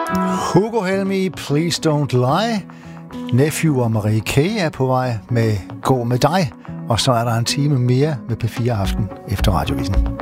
Hugo Helmig, Please Don't Lie. Nephew og Marie K. er på vej med Gå med dig. Og så er der en time mere med P4 Aften efter Radiovisen.